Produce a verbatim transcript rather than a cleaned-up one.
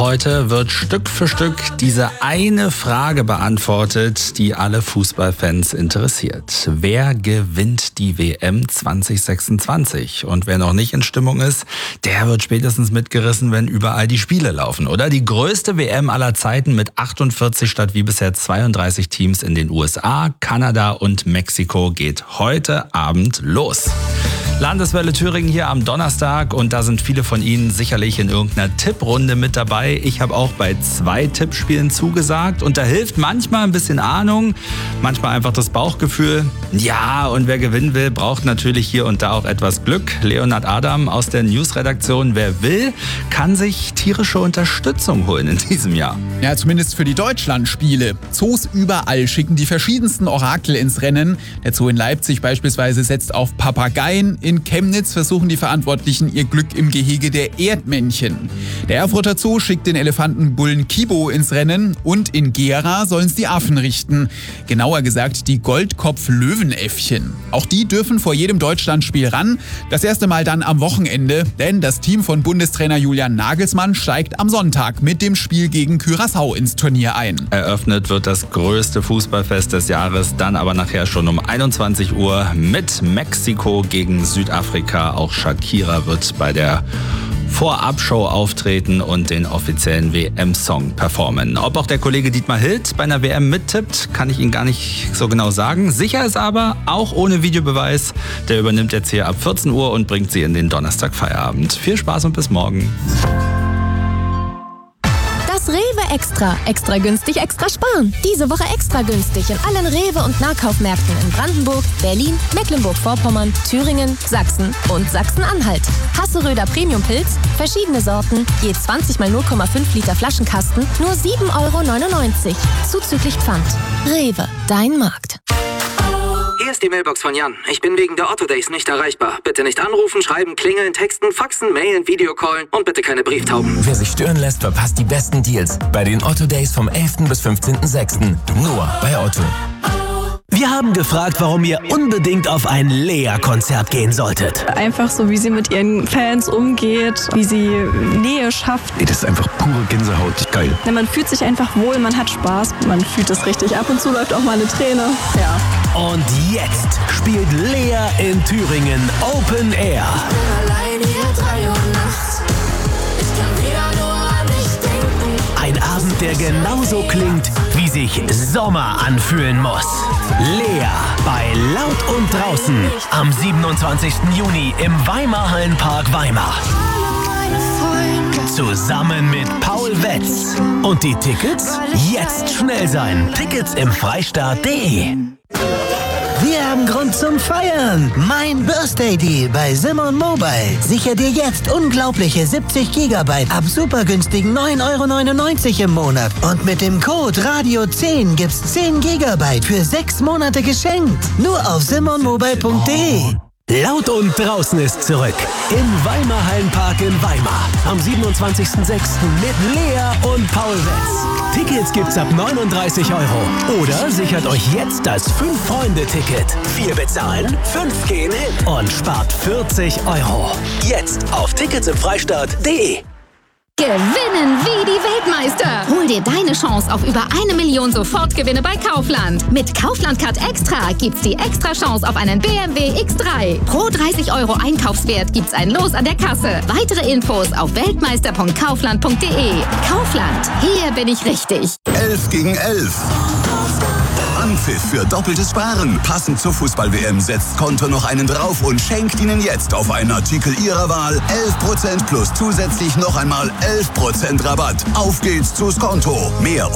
Heute wird Stück für Stück diese eine Frage beantwortet, die alle Fußballfans interessiert. Wer gewinnt die W M zwanzig sechsundzwanzig? Und wer noch nicht in Stimmung ist, der wird spätestens mitgerissen, wenn überall die Spiele laufen, oder? Die größte W M aller Zeiten mit achtundvierzig statt wie bisher zweiunddreißig Teams in den U S A, Kanada und Mexiko geht heute Abend los. Landeswelle Thüringen hier am Donnerstag und da sind viele von Ihnen sicherlich in irgendeiner Tipprunde mit dabei. Ich habe auch bei zwei Tippspielen zugesagt und da hilft manchmal ein bisschen Ahnung, manchmal einfach das Bauchgefühl. Ja, und wer gewinnen will, braucht natürlich hier und da auch etwas Glück. Leonhard Adam aus der Newsredaktion. Wer will, kann sich tierische Unterstützung holen in diesem Jahr. Ja, zumindest für die Deutschlandspiele. Zoos überall schicken die verschiedensten Orakel ins Rennen. Der Zoo in Leipzig beispielsweise setzt auf Papageien. In Chemnitz versuchen die Verantwortlichen ihr Glück im Gehege der Erdmännchen. Der Erfurter Zoo schickt den Elefantenbullen Kibo ins Rennen und in Gera sollen es die Affen richten. Genauer gesagt die Goldkopf-Löwenäffchen. Auch die dürfen vor jedem Deutschlandspiel ran. Das erste Mal dann am Wochenende, denn das Team von Bundestrainer Julian Nagelsmann steigt am Sonntag mit dem Spiel gegen Curaçao ins Turnier ein. Eröffnet wird das größte Fußballfest des Jahres, dann aber nachher schon um einundzwanzig Uhr mit Mexiko gegen Südafrika. Auch Shakira wird bei der Vorabshow auftreten und den offiziellen W M-Song performen. Ob auch der Kollege Dietmar Hild bei einer W M mittippt, kann ich Ihnen gar nicht so genau sagen. Sicher ist aber, auch ohne Videobeweis, der übernimmt jetzt hier ab vierzehn Uhr und bringt Sie in den Donnerstag-Feierabend. Viel Spaß und bis morgen. Das Rewe Extra. Extra günstig, extra sparen. Diese Woche extra günstig in allen Rewe- und Nahkaufmärkten in Brandenburg, Berlin, Mecklenburg-Vorpommern, Thüringen, Sachsen und Sachsen-Anhalt. Hasseröder Premium-Pilz, verschiedene Sorten, je zwanzig mal null Komma fünf Liter Flaschenkasten, nur sieben Euro neunundneunzig. Zuzüglich Pfand. Rewe, dein Markt. Hier ist die Mailbox von Jan. Ich bin wegen der Otto Days nicht erreichbar. Bitte nicht anrufen, schreiben, klingeln, texten, faxen, mailen, Videocallen und bitte keine Brieftauben. Wer sich stören lässt, verpasst die besten Deals bei den Otto Days vom elften bis fünfzehnten sechsten Nur bei Otto. Wir haben gefragt, warum ihr unbedingt auf ein Lea-Konzert gehen solltet. Einfach so, wie sie mit ihren Fans umgeht, wie sie Nähe schafft. Ey, das ist einfach pure Gänsehaut. Geil. Ja, man fühlt sich einfach wohl, man hat Spaß, man fühlt es richtig. Ab und zu läuft auch mal eine Träne. Ja. Und jetzt spielt Lea in Thüringen Open Air. Ich bin allein hier drei Uhr nachts. Ich kann wieder nur an dich denken. Ein Abend, der genauso klingt, wie sich Sommer anfühlen muss. Lea bei Laut und Draußen am siebenundzwanzigsten Juni im Weimar Hallenpark Weimar. Zusammen mit Paul Wetz. Und die Tickets? Jetzt schnell sein. Tickets im Freistaat punkt de. Wir haben Grund zum Feiern. Mein Birthday Deal bei Simon Mobile. Sicher dir jetzt unglaubliche siebzig Gigabyte ab super günstigen neun Euro neunundneunzig im Monat. Und mit dem Code Radio zehn gibt's zehn Gigabyte für sechs Monate geschenkt. Nur auf simon mobile punkt de. Laut und Draußen ist zurück. Im Weimar Hallenpark in Weimar. Am siebenundzwanzigsten sechsten mit Lea und Paul Wetz. Tickets gibt's ab neununddreißig Euro. Oder sichert euch jetzt das fünf-Freunde-Ticket. Vier bezahlen, fünf gehen hin und spart vierzig Euro. Jetzt auf Tickets im Freistaat punkt de. Gewinnen wie die Weltmeister. Hol dir deine Chance auf über eine Million Sofortgewinne bei Kaufland. Mit Kaufland Card Extra gibt's die extra Chance auf einen B M W X drei. Pro dreißig Euro Einkaufswert gibt's ein Los an der Kasse. Weitere Infos auf weltmeister punkt kaufland punkt de. Kaufland, hier bin ich richtig. elf gegen elf. Anpfiff für doppeltes Sparen. Passend zur Fußball-W M setzt Konto noch einen drauf und schenkt Ihnen jetzt auf einen Artikel Ihrer Wahl elf Prozent plus zusätzlich noch einmal elf Prozent Rabatt. Auf geht's zu Skonto. Mehr